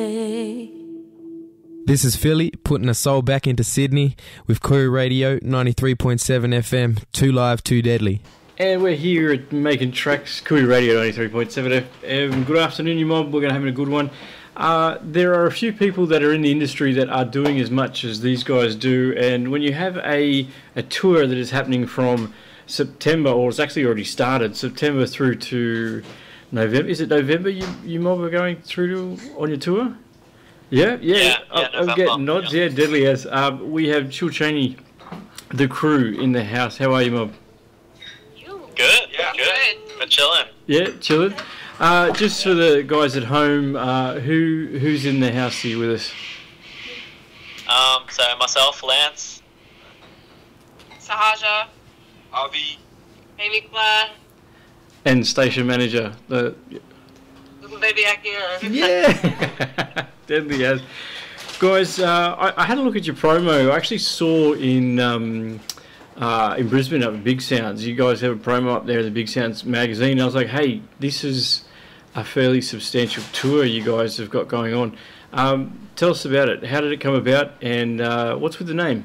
This is Philly putting a soul back into Sydney with Crew Radio 93.7 FM, 2 Live, 2 Deadly. And we're here at Making Tracks, Kui Radio 93.7 FM. Good afternoon, you mob. We're going to have a good one. There are a few people that are in the industry that are doing as much as these guys do, and when you have a tour that is happening from September, or it's actually already started, September through to November. Is it November you mob are going through on your tour? Yeah. I'm getting nods. Yeah, Deadly has. We have Chill Cheney, the crew in the house. How are you, mob? Good. We're chilling. Yeah, chilling. Just for the guys at home, who's in the house here with us? So myself, Lance, Sahaja, Avi, Baby Claire, and station manager. little baby Akira. Yeah, Deadly has. Guys, I had a look at your promo. I actually saw in Brisbane up at Big Sounds, you guys have a promo up there at the Big Sounds magazine. I was like, hey, this is a fairly substantial tour you guys have got going on. Tell us about it. How did it come about, and what's with the name?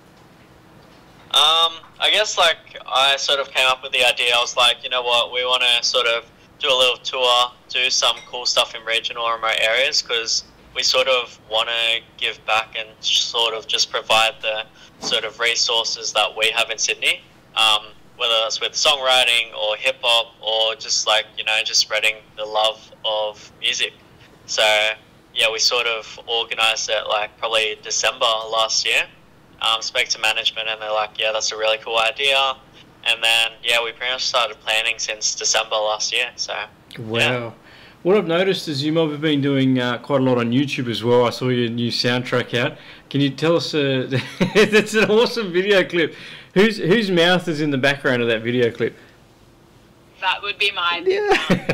I guess I sort of came up with the idea. I was like, you know what, we want to sort of do a little tour, do some cool stuff in regional or remote areas, because we sort of want to give back and sort of just provide the sort of resources that we have in Sydney, whether that's with songwriting or hip-hop or just just spreading the love of music. So yeah, we sort of organised it probably December last year. Spoke to management and they're like, yeah, that's a really cool idea. And then we pretty much started planning since December last year. So wow. Yeah. What I've noticed is you might have been doing quite a lot on YouTube as well. I saw your new soundtrack out. Can you tell us? It's an awesome video clip. Whose mouth is in the background of that video clip? That would be mine. Yeah.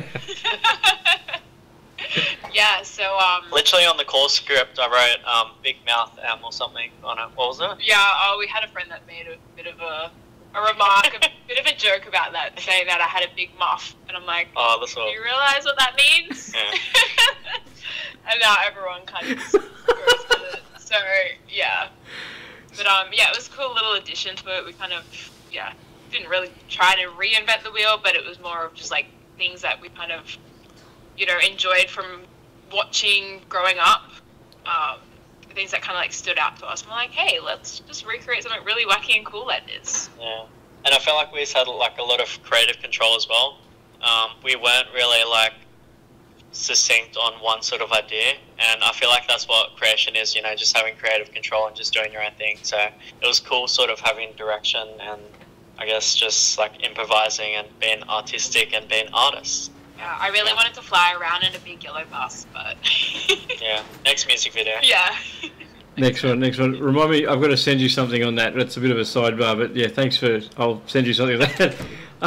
Yeah. So literally on the call script, I wrote Big Mouth M or something on it. What was it? yeah. We had a friend that made a bit of a remark, a bit of a joke about that, saying that I had a big muff, and I'm like, Oh, that's what. do you realise what that means? Yeah. And now everyone kind of goes with it. So yeah, but it was a cool little addition to it. We kind of didn't really try to reinvent the wheel, but it was more of just things that we kind of enjoyed from watching growing up. Things that kind of stood out to us. And we're like, hey, let's just recreate something really wacky and cool like this. Yeah, and I felt like we just had a lot of creative control as well. We weren't really succinct on one sort of idea, and I feel like that's what creation is. Just having creative control and just doing your own thing. So it was cool, sort of having direction, and I guess just improvising and being artistic and being artists. Yeah, I really wanted to fly around in a big yellow bus, but Yeah, next music video. yeah. Next one. Remind me, I've got to send you something on that. That's a bit of a sidebar, but yeah, thanks I'll send you something on that.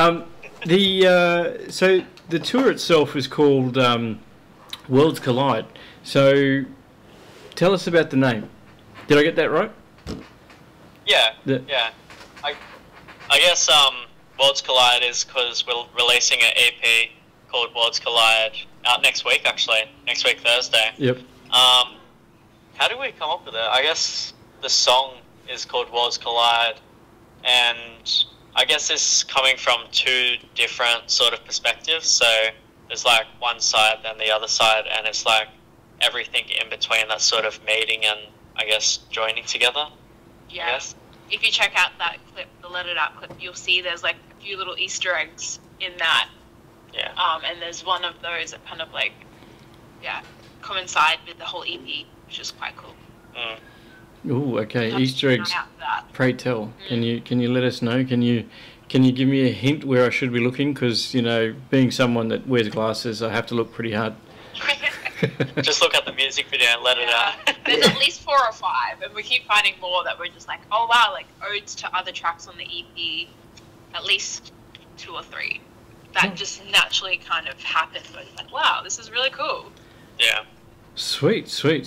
So the tour itself is called Worlds Collide. So tell us about the name. Did I get that right? Yeah. I guess Worlds Collide is because we're releasing an EP called Worlds Collide out next week, actually. Next week, Thursday. Yep. How did we come up with it? I guess the song is called Worlds Collide, and I guess it's coming from two different sort of perspectives. So there's one side and the other side, and it's everything in between that's sort of meeting and I guess joining together. Yeah. Yes. If you check out that clip, the Let It Out clip, you'll see there's a few little Easter eggs in that. Yeah. And there's one of those that kind of coincide with the whole EP, which is quite cool. Ooh, okay. Have Easter eggs. Pray tell. Can you let us know? Can you give me a hint where I should be looking? Because being someone that wears glasses, I have to look pretty hard. Just look at the music video and let it out. There's at least 4 or 5, and we keep finding more that we're just oh wow, odes to other tracks on the EP, at least 2 or 3. That just naturally kind of happened. But wow, this is really cool. Yeah. Sweet.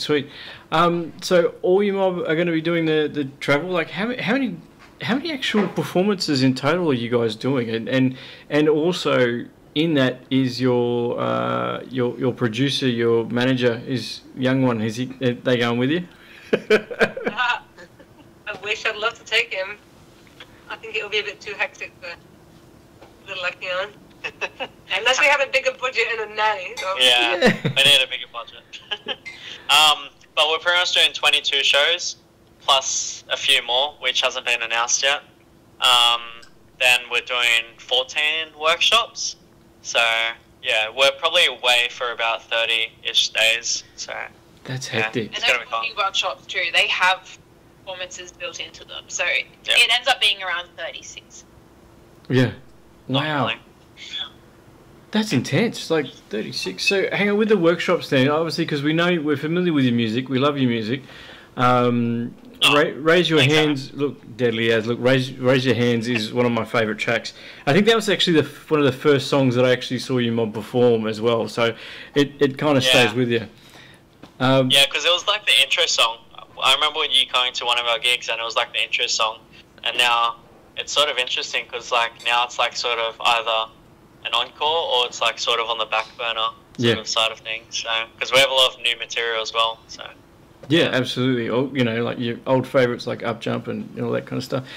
So all you mob are going to be doing the travel. How many actual performances in total are you guys doing? And also, in that is your producer, your manager, is young one. Is he? Are they going with you? I wish. I'd love to take him. I think it will be a bit too hectic for little Lekian. Unless we have a bigger budget and a nanny. So. Yeah, we need a bigger budget. But we're pretty much doing 22 shows, plus a few more, which hasn't been announced yet. Then we're doing 14 workshops. So, yeah, we're probably away for about 30-ish days. So That's hectic. And those cooking workshops too, they have performances built into them. So it ends up being around 36. Yeah. Wow. That's intense, like 36. So hang on with the workshops then, obviously, because we know we're familiar with your music, we love your music. Raise Your Hands, look, Deadly As, look, Raise Your Hands is one of my favourite tracks. I think that was actually one of the first songs that I actually saw you mob perform as well, so it kind of stays with you. Yeah, because it was like the intro song. I remember when you going to one of our gigs and it was like the intro song, and now it's sort of interesting because like now it's like sort of either an encore or it's like sort of on the back burner sort of side of things. So because we have a lot of new material as well. So yeah, absolutely. You know, like your old favourites like Up Jump and all that kind of stuff.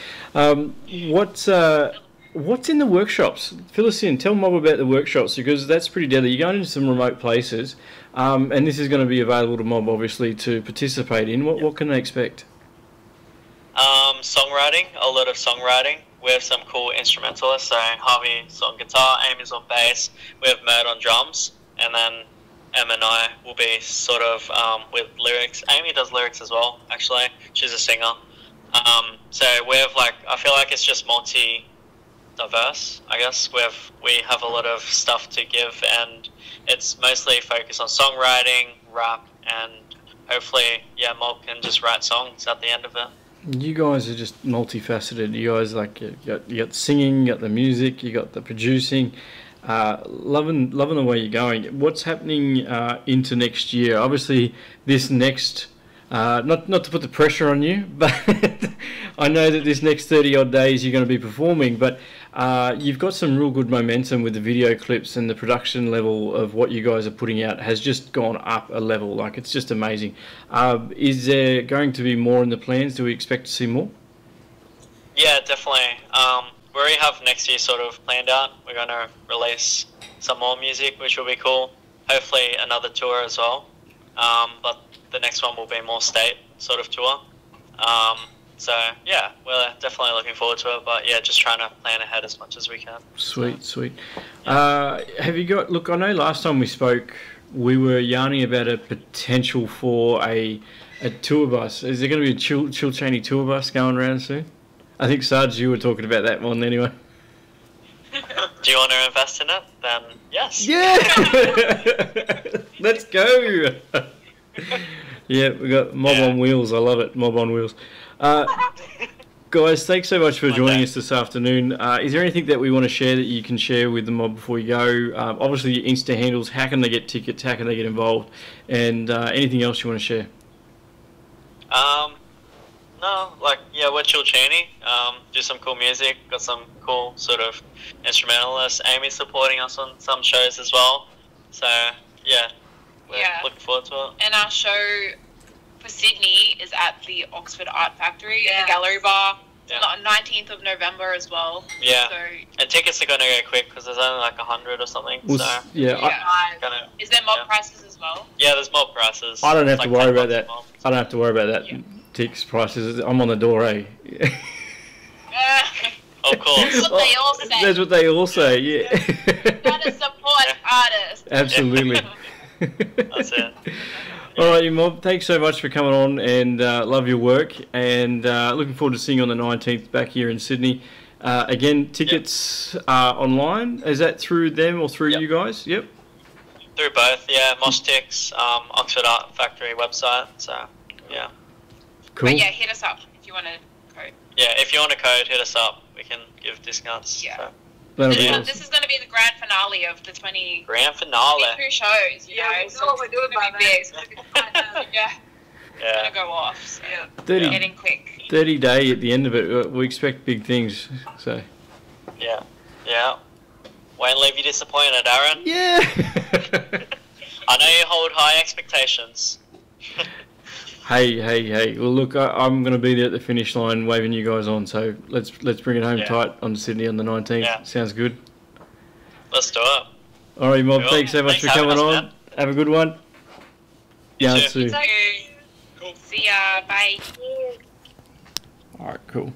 What's in the workshops? Fill us in. Tell Mob about the workshops because that's pretty deadly. You're going into some remote places, and this is going to be available to Mob obviously to participate in. What can they expect? Songwriting, a lot of songwriting. We have some cool instrumentalists. So Harvey's on guitar, Amy's on bass. We have Mert on drums, and then Em and I will be sort of with lyrics. Amy does lyrics as well, actually. She's a singer. So we have like, I feel like it's just multi-diverse, I guess. We have a lot of stuff to give, and it's mostly focused on songwriting, rap, and hopefully, Mob can just write songs at the end of it. You guys are just multifaceted. You guys like you got singing, you got the music, you got the producing. Loving the way you're going. What's happening into next year? Obviously, this next not to put the pressure on you, but I know that this next 30 odd days you're going to be performing. But you've got some real good momentum with the video clips, and the production level of what you guys are putting out has just gone up a level. Like it's just amazing. Is there going to be more in the plans? Do we expect to see more? Yeah, definitely. We already have next year sort of planned out. We're going to release some more music, which will be cool. Hopefully another tour as well. But the next one will be more state sort of tour. So, yeah, we're definitely looking forward to it. But, yeah, just trying to plan ahead as much as we can. Sweet. Have you got... Look, I know last time we spoke, we were yarning about a potential for a tour bus. Is there going to be a Chill Cheney tour bus going around soon? I think, Sarge, you were talking about that one anyway. Do you want to invest in it? Then yes. Yeah! Let's go! Yeah, we got Mob on Wheels. I love it. Mob on Wheels. Guys, thanks so much for joining us this afternoon. Is there anything that we want to share that you can share with the Mob before you go? Obviously, your Insta handles. How can they get tickets? How can they get involved? And anything else you want to share? No, we're Chill Cheney. Do some cool music. Got some cool sort of instrumentalists. Amy's supporting us on some shows as well. So, we're looking forward to it. And our show for Sydney is at the Oxford Art Factory in the Gallery Bar. On 19th of November as well. Yeah. So, and tickets are going to go quick because there's only like 100 or something. Well, so is there mob prices as well? Yeah, there's mob prices. I don't have to worry about that. I don't have to worry about that. Yeah. Tickets prices. I'm on the door, eh? Of course. That's what they all say. That's what they all say, yeah. Gotta support artists. Absolutely. That's it. All right, you Mob, thanks so much for coming on, and love your work, and looking forward to seeing you on the 19th back here in Sydney. Again, tickets are online. Is that through them or through you guys? Yep. Through both, yeah. Moshtix, Oxford Art Factory website, so, yeah. Cool. But hit us up if you want a code. Yeah, if you want a code, hit us up. We can give discounts. Yeah. So. This is going to be the grand finale of the 20... Grand finale. 22 shows, you know. So what we're doing by then. Yeah. It's going to go off. So 30, getting quick. 30 day at the end of it. We expect big things, so... Yeah. Won't leave you disappointed, Aaron. Yeah. I know you hold high expectations. Hey. Well, look, I'm going to be there at the finish line waving you guys on, so let's bring it home tight on Sydney on the 19th. Yeah. Sounds good. Let's do it. All right, Mob, Cool. thanks so much Thanks for for coming having us, on. man. Have a good one. You Yeah, too. too. So, see ya. Bye. All right, cool.